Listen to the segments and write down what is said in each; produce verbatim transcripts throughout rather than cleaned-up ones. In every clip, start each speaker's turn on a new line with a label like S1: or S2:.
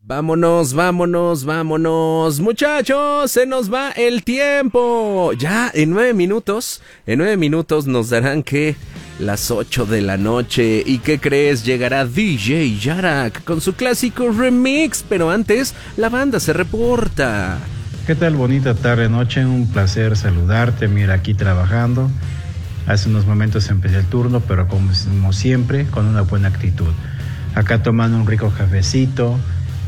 S1: Vámonos, vámonos, vámonos. Muchachos, se nos va el tiempo. Ya en nueve minutos, en nueve minutos nos darán que las ocho de la noche. ¿Y qué crees? Llegará D J Yarak con su clásico remix. Pero antes, la banda se reporta.
S2: ¿Qué tal? Bonita tarde, noche. Un placer saludarte. Mira, aquí trabajando. Hace unos momentos empecé el turno, pero como siempre, con una buena actitud. Acá tomando un rico cafecito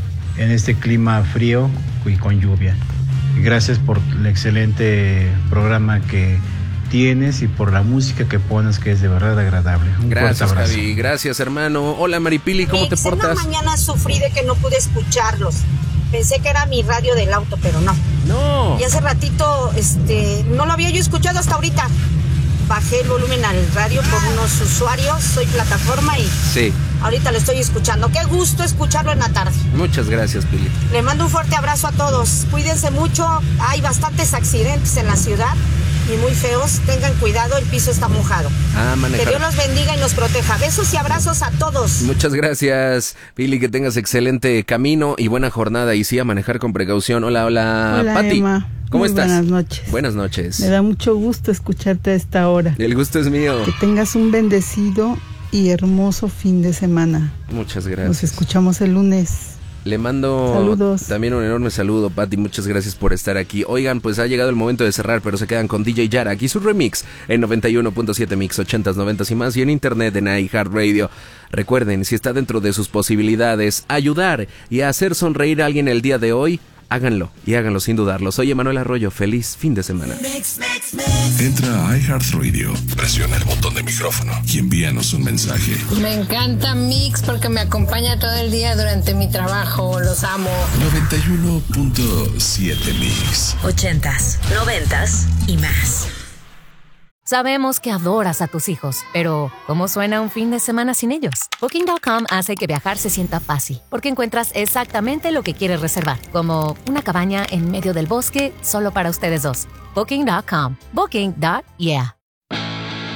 S2: en este clima frío y con lluvia. Gracias por el excelente programa que tienes y por la música que pones, que es de verdad agradable. Un
S1: gracias, Javi. Gracias, hermano. Hola, Maripili, ¿cómo
S3: Mix,
S1: te portas?
S3: En la mañana sufrí de que no pude escucharlos. Pensé que era mi radio del auto, pero no.
S1: No.
S3: Y hace ratito, este, no lo había yo escuchado hasta ahorita. Bajé el volumen al radio por unos usuarios, soy plataforma y
S1: sí.
S3: Ahorita lo estoy escuchando. Qué gusto escucharlo en la tarde.
S1: Muchas gracias, Pili.
S3: Le mando un fuerte abrazo a todos. Cuídense mucho. Hay bastantes accidentes en la ciudad y muy feos. Tengan cuidado, el piso está mojado.
S1: Ah, manejar.
S3: Que Dios los bendiga y nos proteja. Besos y abrazos a todos.
S1: Muchas gracias, Pili. Que tengas excelente camino y buena jornada. Y sí, a manejar con precaución. Hola, hola,
S4: hola
S1: Pati.
S4: Emma.
S1: ¿Cómo
S4: Muy
S1: estás?
S4: Buenas noches.
S1: Buenas noches.
S4: Me da mucho gusto escucharte a esta hora.
S1: El gusto es mío.
S4: Que tengas un bendecido y hermoso fin de semana.
S1: Muchas gracias.
S4: Nos escuchamos el lunes.
S1: Le mando
S4: Saludos.
S1: También un enorme saludo, Pati. Muchas gracias por estar aquí. Oigan, pues ha llegado el momento de cerrar, pero se quedan con D J Yarak y su remix en noventa y uno punto siete Mix, ochentas, noventas y más, y en internet en iHeartRadio. Recuerden, si está dentro de sus posibilidades, ayudar y hacer sonreír a alguien el día de hoy, háganlo, y háganlo sin dudarlo. Soy Emanuel Arroyo, feliz fin de semana.
S5: Mix, mix, mix. Entra a iHeartRadio, presiona el botón de micrófono y envíanos un mensaje.
S6: Me encanta Mix porque me acompaña todo el día durante mi trabajo, los amo.
S5: noventa y uno punto siete Mix.
S7: Ochentas, noventas y más.
S8: Sabemos que adoras a tus hijos, pero ¿cómo suena un fin de semana sin ellos? Booking punto com hace que viajar se sienta fácil, porque encuentras exactamente lo que quieres reservar, como una cabaña en medio del bosque solo para ustedes dos. Booking punto com. Booking. Yeah.